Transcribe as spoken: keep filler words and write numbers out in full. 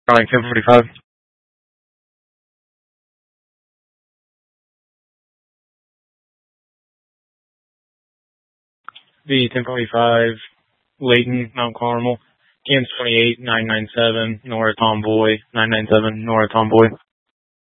Starlink ten forty-five. The ten forty-five, Layton, Mount Carmel. Cams twenty-eight, nine nine seven, Nora Tomboy, nine nine seven, Nora Tomboy.